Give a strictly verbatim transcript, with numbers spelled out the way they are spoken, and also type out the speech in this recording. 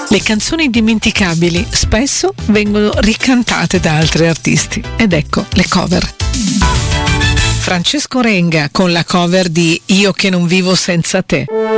Le canzoni dimenticabili spesso vengono ricantate da altri artisti ed ecco le cover. Francesco Renga con la cover di Io che non vivo senza te.